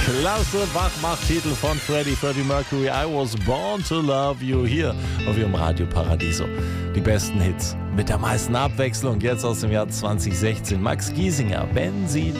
Klasse Wachmach-Titel von Freddie Mercury. I was born to love you hier auf Ihrem Radio Paradiso. Die besten Hits mit der meisten Abwechslung jetzt aus dem Jahr 2016. Max Giesinger, wenn Sie